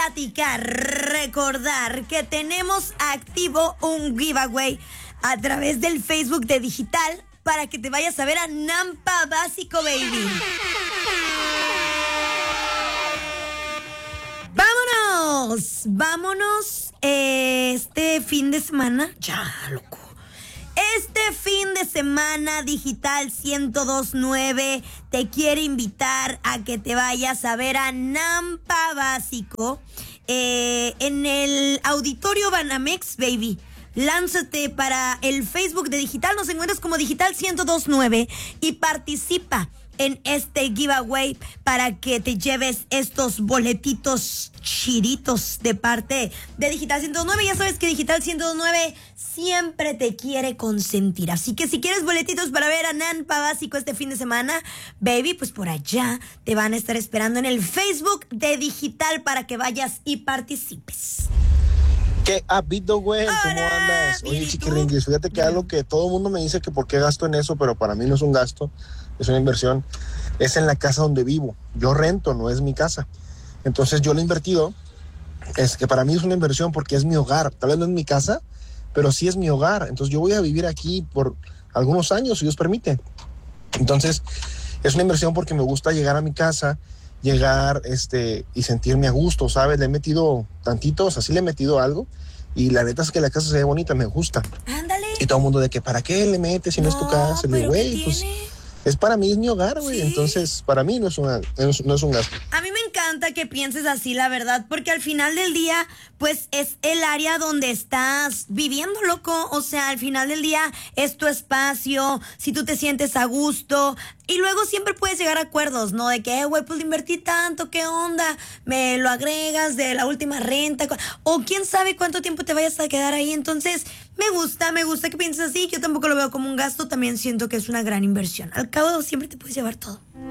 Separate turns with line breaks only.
platicar, recordar que tenemos activo un giveaway a través del Facebook de Digital para que te vayas a ver a Nampa Básico, baby. Vámonos este fin de semana. Ya, loco. Este fin de semana Digital 102.9 te quiere invitar a que te vayas a ver a Nampa Básico en el Auditorio Banamex, baby. Lánzate para el Facebook de Digital, nos encuentras como Digital 102.9 y participa en este giveaway para que te lleves estos boletitos chiritos de parte de Digital 102.9. Ya sabes que Digital 102.9 siempre te quiere consentir. Así que si quieres boletitos para ver a Nampa Básico este fin de semana, baby, pues por allá te van a estar esperando en el Facebook de Digital para que vayas y participes.
¿Qué ha habido, güey? ¿Cómo andas? Oye, chiquiringuis, fíjate que algo que todo el mundo me dice que por qué gasto en eso, pero para mí no es un gasto, es una inversión. Es en la casa donde vivo. Yo rento, no es mi casa. Entonces yo lo he invertido. Es que para mí es una inversión porque es mi hogar. Tal vez no es mi casa, pero sí es mi hogar. Entonces yo voy a vivir aquí por algunos años, si Dios permite. Entonces es una inversión porque me gusta llegar a mi casa, llegar y sentirme a gusto, ¿sabes? Le he metido tantito, o sea, sí le he metido algo. Y la neta es que la casa se ve bonita, me gusta.
Ándale.
Y todo el mundo de que, ¿para qué le metes si no es tu casa? Le digo, güey, pues es para mí, es mi hogar, güey. Sí. Entonces, para mí no es un gasto.
A mí me encanta que pienses así, la verdad, porque al final del día, pues es el área donde estás viviendo, loco. O sea, al final del día es tu espacio, si tú te sientes a gusto. Y luego siempre puedes llegar a acuerdos, ¿no? De que, güey, pues invertí tanto, ¿qué onda? Me lo agregas de la última renta. O quién sabe cuánto tiempo te vayas a quedar ahí. Entonces, me gusta que pienses así. Yo tampoco lo veo como un gasto, también siento que es una gran inversión. Al cabo, siempre te puedes llevar todo.